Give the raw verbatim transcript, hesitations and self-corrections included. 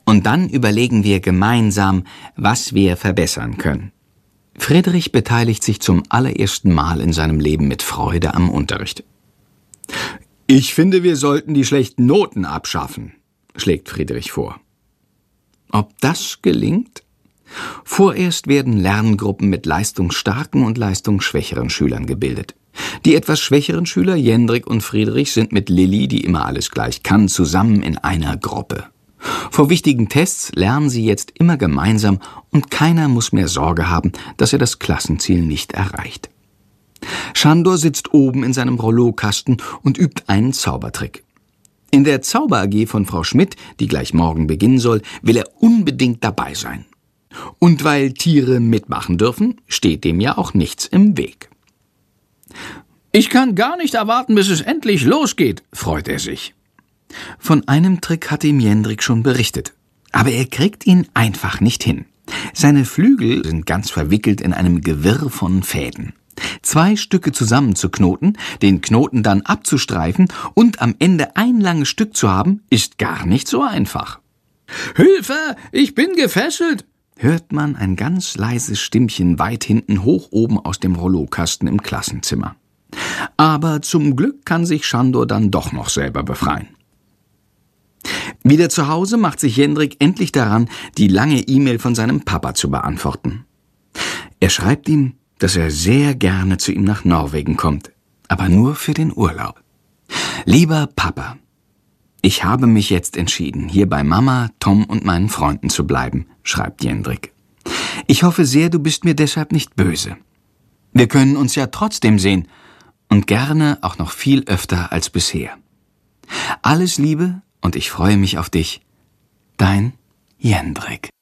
Und dann überlegen wir gemeinsam, was wir verbessern können. Friedrich beteiligt sich zum allerersten Mal in seinem Leben mit Freude am Unterricht. »Ich finde, wir sollten die schlechten Noten abschaffen«, schlägt Friedrich vor. Ob das gelingt? Vorerst werden Lerngruppen mit leistungsstarken und leistungsschwächeren Schülern gebildet. Die etwas schwächeren Schüler, Jendrik und Friedrich, sind mit Lilli, die immer alles gleich kann, zusammen in einer Gruppe. Vor wichtigen Tests lernen sie jetzt immer gemeinsam und keiner muss mehr Sorge haben, dass er das Klassenziel nicht erreicht. Schandor sitzt oben in seinem Rollokasten und übt einen Zaubertrick. In der Zauber-A G von Frau Schmidt, die gleich morgen beginnen soll, will er unbedingt dabei sein. Und weil Tiere mitmachen dürfen, steht dem ja auch nichts im Weg. »Ich kann gar nicht erwarten, bis es endlich losgeht«, freut er sich. Von einem Trick hatte ihm Jendrik schon berichtet, aber er kriegt ihn einfach nicht hin. Seine Flügel sind ganz verwickelt in einem Gewirr von Fäden. Zwei Stücke zusammenzuknoten, den Knoten dann abzustreifen und am Ende ein langes Stück zu haben, ist gar nicht so einfach. »Hilfe, ich bin gefesselt«, hört man ein ganz leises Stimmchen weit hinten hoch oben aus dem Rollokasten im Klassenzimmer. Aber zum Glück kann sich Schandor dann doch noch selber befreien. Wieder zu Hause macht sich Jendrik endlich daran, die lange E-Mail von seinem Papa zu beantworten. Er schreibt ihm, dass er sehr gerne zu ihm nach Norwegen kommt, aber nur für den Urlaub. »Lieber Papa, ich habe mich jetzt entschieden, hier bei Mama, Tom und meinen Freunden zu bleiben«, schreibt Jendrik. »Ich hoffe sehr, du bist mir deshalb nicht böse. Wir können uns ja trotzdem sehen und gerne auch noch viel öfter als bisher. Alles Liebe und ich freue mich auf dich. Dein Jendrik.«